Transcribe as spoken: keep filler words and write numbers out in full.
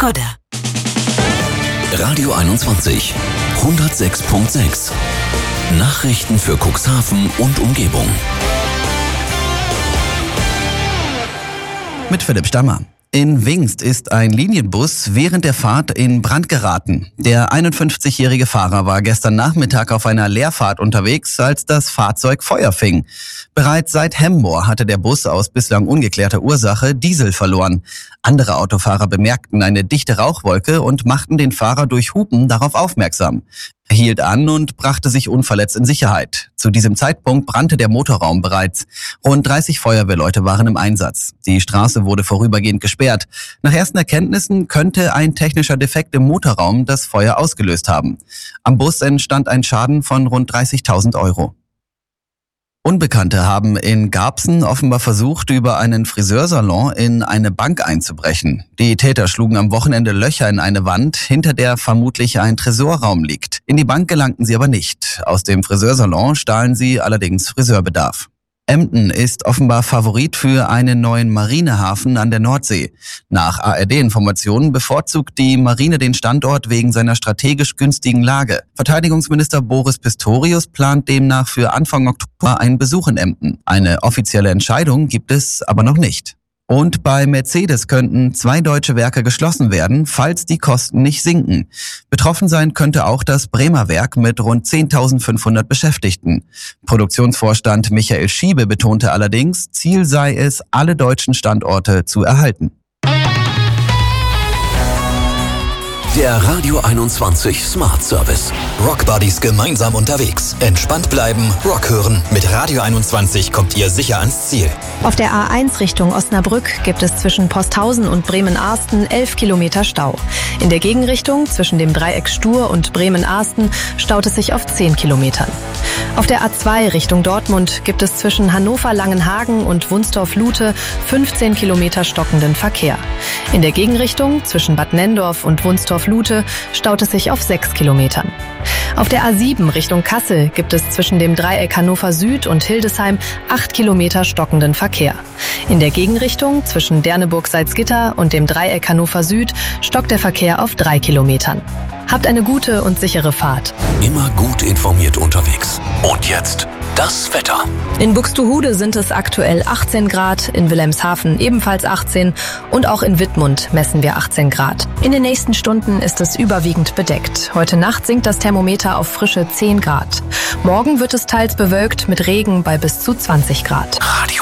Skoda. Radio einundzwanzig, hundertsechs Komma sechs. Nachrichten für Cuxhaven und Umgebung. Mit Philipp Stammer. In Wingst ist ein Linienbus während der Fahrt in Brand geraten. Der einundfünfzigjährige Fahrer war gestern Nachmittag auf einer Leerfahrt unterwegs, als das Fahrzeug Feuer fing. Bereits seit Hemmoor hatte der Bus aus bislang ungeklärter Ursache Diesel verloren. Andere Autofahrer bemerkten eine dichte Rauchwolke und machten den Fahrer durch Hupen darauf aufmerksam. Er hielt an und brachte sich unverletzt in Sicherheit. Zu diesem Zeitpunkt brannte der Motorraum bereits. Rund dreißig Feuerwehrleute waren im Einsatz. Die Straße wurde vorübergehend gesperrt. Nach ersten Erkenntnissen könnte ein technischer Defekt im Motorraum das Feuer ausgelöst haben. Am Bus entstand ein Schaden von rund dreißigtausend Euro. Unbekannte haben in Garbsen offenbar versucht, über einen Friseursalon in eine Bank einzubrechen. Die Täter schlugen am Wochenende Löcher in eine Wand, hinter der vermutlich ein Tresorraum liegt. In die Bank gelangten sie aber nicht. Aus dem Friseursalon stahlen sie allerdings Friseurbedarf. Emden ist offenbar Favorit für einen neuen Marinehafen an der Nordsee. Nach A R D-Informationen bevorzugt die Marine den Standort wegen seiner strategisch günstigen Lage. Verteidigungsminister Boris Pistorius plant demnach für Anfang Oktober einen Besuch in Emden. Eine offizielle Entscheidung gibt es aber noch nicht. Und bei Mercedes könnten zwei deutsche Werke geschlossen werden, falls die Kosten nicht sinken. Betroffen sein könnte auch das Bremer Werk mit rund zehntausendfünfhundert Beschäftigten. Produktionsvorstand Michael Schiebe betonte allerdings, Ziel sei es, alle deutschen Standorte zu erhalten. Der Radio einundzwanzig Smart Service. Rock Buddies gemeinsam unterwegs. Entspannt bleiben, Rock hören. Mit Radio einundzwanzig kommt ihr sicher ans Ziel. Auf der A eins Richtung Osnabrück gibt es zwischen Posthausen und Bremen-Arsten elf Kilometer Stau. In der Gegenrichtung zwischen dem Dreieck Stur und Bremen-Arsten staut es sich auf zehn Kilometern. Auf der A zwei Richtung Dortmund gibt es zwischen Hannover-Langenhagen und Wunstorf-Lute fünfzehn Kilometer stockenden Verkehr. In der Gegenrichtung zwischen Bad Nenndorf und Wunstorf-Lute staut es sich auf sechs Kilometern. Auf der A sieben Richtung Kassel gibt es zwischen dem Dreieck Hannover Süd und Hildesheim acht Kilometer stockenden Verkehr. In der Gegenrichtung zwischen Derneburg-Salzgitter und dem Dreieck Hannover Süd stockt der Verkehr auf drei Kilometern. Habt eine gute und sichere Fahrt. Immer gut informiert unterwegs. Und jetzt das Wetter. In Buxtehude sind es aktuell achtzehn Grad, in Wilhelmshaven ebenfalls achtzehn und auch in Wittmund messen wir achtzehn Grad. In den nächsten Stunden ist es überwiegend bedeckt. Heute Nacht sinkt das Thermometer auf frische zehn Grad. Morgen wird es teils bewölkt mit Regen bei bis zu zwanzig Grad. Radio